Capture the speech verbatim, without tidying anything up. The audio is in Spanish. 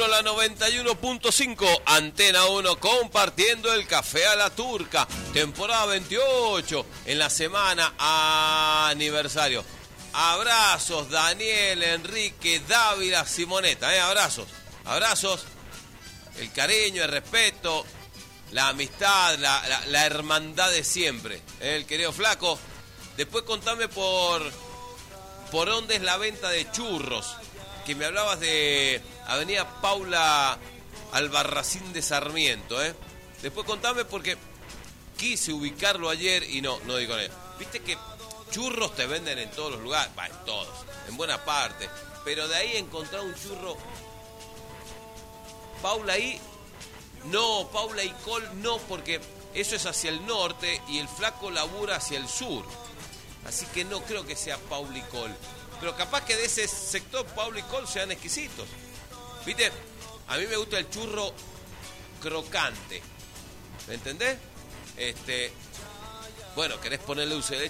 la noventa y uno punto cinco, Antena uno, compartiendo el café a la turca, temporada veintiocho, en la semana aniversario. Abrazos, Daniel, Enrique, Dávila, Simoneta, ¿eh? Abrazos, abrazos, el cariño, el respeto, la amistad, la, la, la hermandad de siempre, ¿eh? El querido Flaco. Después contame por, por dónde es la venta de churros, que me hablabas de Avenida Paula Albarracín de Sarmiento, ¿eh? Después contame porque quise ubicarlo ayer y no, no digo nada. Viste que churros te venden en todos los lugares, va, en todos, en buena parte, pero de ahí encontrar un churro. Paula ahí, no, Paula y Col no, porque eso es hacia el norte y el Flaco labura hacia el sur. Así que no creo que sea Paula y Col. Pero capaz que de ese sector Paula y Col sean exquisitos. ¿Viste? A mí me gusta el churro crocante. ¿Me entendés? Este, bueno, querés ponerle dulce de leche.